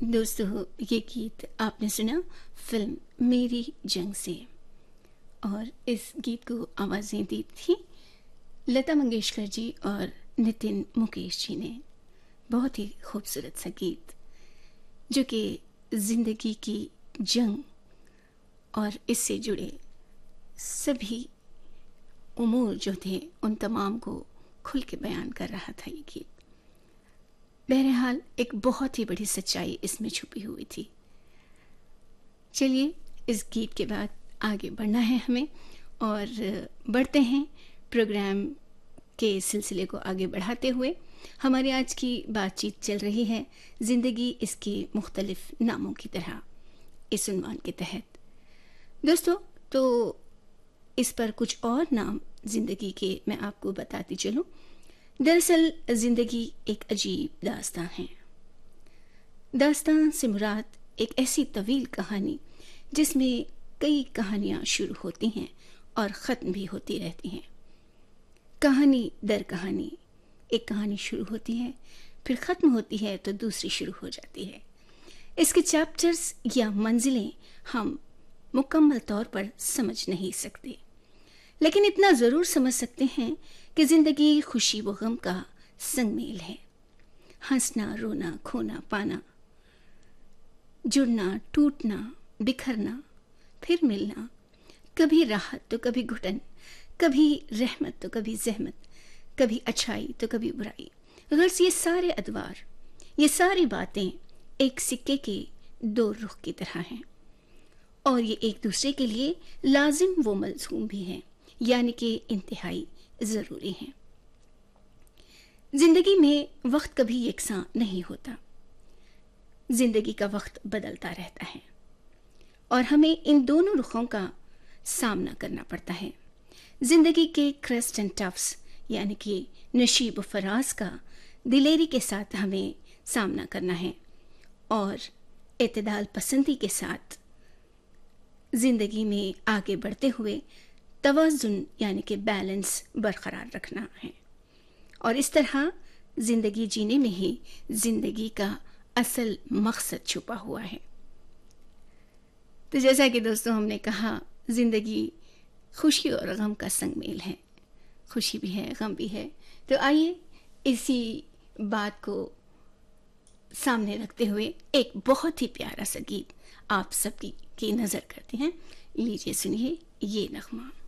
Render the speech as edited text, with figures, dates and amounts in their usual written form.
दोस्तों, ये गीत आपने सुना फिल्म मेरी जंग से। और इस गीत को आवाज़ें दी थी लता मंगेशकर जी और नितिन मुकेश जी ने। बहुत ही खूबसूरत सा गीत जो कि ज़िंदगी की जंग और इससे जुड़े सभी उमूर जो थे उन तमाम को खुल के बयान कर रहा था ये गीत। बहरहाल एक बहुत ही बड़ी सच्चाई इसमें छुपी हुई थी। चलिए, इस गीत के बाद आगे बढ़ना है हमें और बढ़ते हैं प्रोग्राम के सिलसिले को आगे बढ़ाते हुए। हमारी आज की बातचीत चल रही है ज़िंदगी इसके मुख्तलिफ नामों की तरह, इस उन्वान के तहत। दोस्तों, तो इस पर कुछ और नाम ज़िंदगी के मैं आपको बताती चलूँ। दरअसल ज़िंदगी एक अजीब दास्तां है। दास्तां से मुराद एक ऐसी तवील कहानी जिसमें कई कहानियाँ शुरू होती हैं और ख़त्म भी होती रहती हैं। कहानी दर कहानी, एक कहानी शुरू होती है, फिर ख़त्म होती है तो दूसरी शुरू हो जाती है। इसके चैप्टर्स या मंजिलें हम मुकम्मल तौर पर समझ नहीं सकते, लेकिन इतना ज़रूर समझ सकते हैं कि ज़िंदगी खुशी व गम का संगमेल है। हंसना, रोना, खोना, पाना, जुड़ना, टूटना, बिखरना, फिर मिलना, कभी राहत तो कभी घुटन, कभी रहमत तो कभी जहमत, कभी अच्छाई तो कभी बुराई। गर्ज ये सारे अदवार, ये सारी बातें एक सिक्के के दो रुख की तरह हैं और ये एक दूसरे के लिए लाजिम व मलजूम भी हैं, यानी कि इंतहाई ज़रूरी हैं। ज़िंदगी में वक्त कभी यकसां नहीं होता। ज़िंदगी का वक्त बदलता रहता है और हमें इन दोनों रुखों का सामना करना पड़ता है। ज़िंदगी के क्रेस्ट एंड टफ्स यानी कि नशीब व फराज का दिलेरी के साथ हमें सामना करना है और एतदाल पसंदी के साथ ज़िंदगी में आगे बढ़ते हुए तवाज़ुन यानी कि बैलेंस बरकरार रखना है। और इस तरह ज़िंदगी जीने में ही ज़िंदगी का असल मकसद छुपा हुआ है। तो जैसा कि दोस्तों हमने कहा, ज़िंदगी खुशी और गम का संगमेल है। खुशी भी है, गम भी है। तो आइए इसी बात को सामने रखते हुए एक बहुत ही प्यारा सा गीत आप सबकी की नज़र करते हैं। लीजिए, सुनिए ये नगमा।